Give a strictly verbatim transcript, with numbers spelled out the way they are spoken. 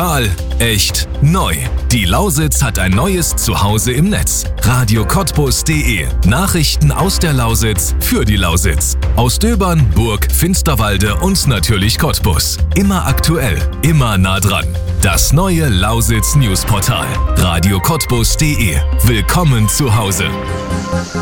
Digital, echt, neu. Die Lausitz hat ein neues Zuhause im Netz. radio cottbus punkt de. Nachrichten aus der Lausitz für die Lausitz. Aus Döbern, Burg, Finsterwalde und natürlich Cottbus. Immer aktuell, immer nah dran. Das neue Lausitz Newsportal. radio cottbus punkt de. Willkommen zu Hause.